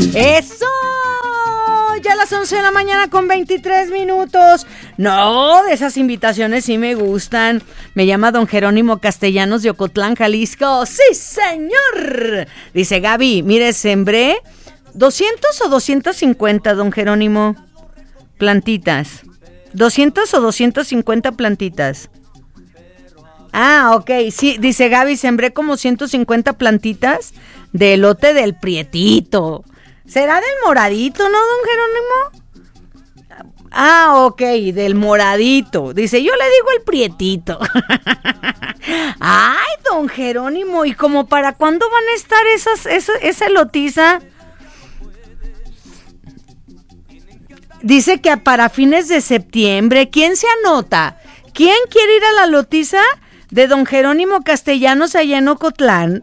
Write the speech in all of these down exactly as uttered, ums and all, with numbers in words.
¡Eso! Ya a las once de la mañana con veintitrés minutos. No, de esas invitaciones sí me gustan. Me llama don Jerónimo Castellanos de Ocotlán, Jalisco. ¡Sí, señor! Dice Gaby, mire, sembré doscientos o doscientos cincuenta, don Jerónimo, plantitas. ¿doscientos o doscientos cincuenta plantitas? Ah, ok, sí, dice Gaby, sembré como ciento cincuenta plantitas de elote del prietito. ¿Será del moradito, no, don Jerónimo? Ah, ok, del moradito. Dice, yo le digo el prietito. Ay, don Jerónimo, ¿y como para cuándo van a estar esas, esa, esa elotiza? Dice que para fines de septiembre. ¿Quién se anota? ¿Quién quiere ir a la lotiza de don Jerónimo Castellanos allá en Ocotlán?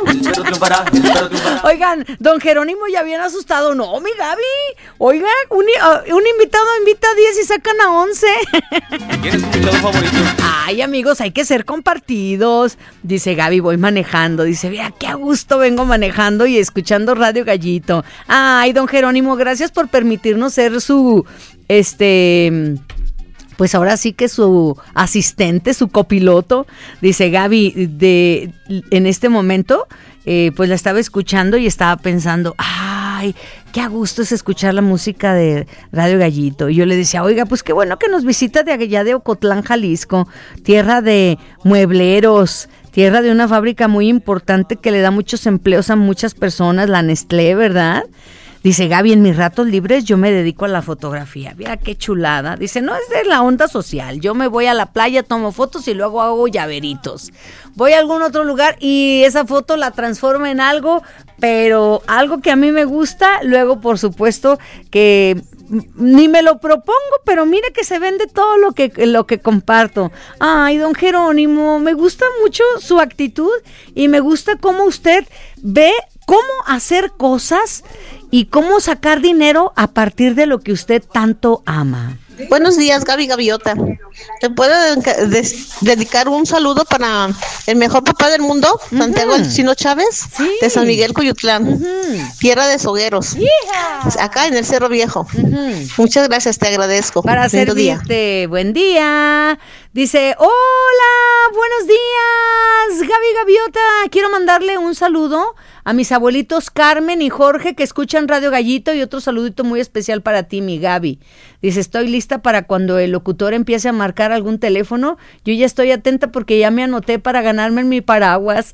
Oigan, don Jerónimo ya bien asustado. No, mi Gaby. Oiga, un, uh, un invitado invita a diez y sacan a once. ¿Quién es tu invitado favorito? Ay, amigos, hay que ser compartidos. Dice Gaby, voy manejando. Dice, mira, qué a gusto vengo manejando y escuchando Radio Gallito. Ay, don Jerónimo, gracias por permitirnos ser su, este... pues ahora sí que su asistente, su copiloto. Dice Gaby, de, en este momento, eh, pues la estaba escuchando y estaba pensando, ay, qué a gusto es escuchar la música de Radio Gallito. Y yo le decía, oiga, pues qué bueno que nos visita de allá de Ocotlán, Jalisco, tierra de muebleros, tierra de una fábrica muy importante que le da muchos empleos a muchas personas, la Nestlé, ¿verdad? Dice Gaby, en mis ratos libres yo me dedico a la fotografía. Mira qué chulada. Dice, no es de la onda social. Yo me voy a la playa, tomo fotos y luego hago llaveritos. Voy a algún otro lugar y esa foto la transformo en algo, pero algo que a mí me gusta. Luego, por supuesto, que ni me lo propongo, pero mire que se vende todo lo que, lo que comparto. Ay, don Jerónimo, me gusta mucho su actitud y me gusta cómo usted ve cómo hacer cosas y cómo sacar dinero a partir de lo que usted tanto ama. Buenos días, Gaby Gaviota. ¿Te puedo des- dedicar un saludo para el mejor papá del mundo, uh-huh. Santiago Alcino Chávez, sí. De San Miguel Coyutlán, uh-huh. Tierra de Sogueros, yeah. Acá en el Cerro Viejo. Uh-huh. Muchas gracias, te agradezco. Para servirte, día. Buen día. Dice, hola, buenos días, Gaby Gaviota. Quiero mandarle un saludo a mis abuelitos Carmen y Jorge que escuchan Radio Gallito y otro saludito muy especial para ti, mi Gaby. Dice, estoy lista para cuando el locutor empiece a marcar algún teléfono. Yo ya estoy atenta porque ya me anoté para ganarme en mi paraguas.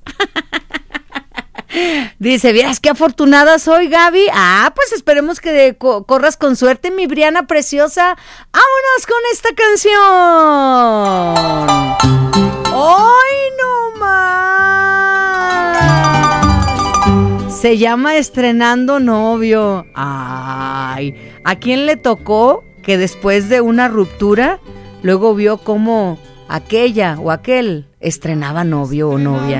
Dice, ¿vieras qué afortunada soy, Gaby? Ah, pues esperemos que de, co- corras con suerte, mi Briana preciosa. ¡Vámonos con esta canción! ¡Ay, no más! Se llama Estrenando Novio. Ay, ¿a quién le tocó que después de una ruptura luego vio cómo aquella o aquel estrenaba novio o novia?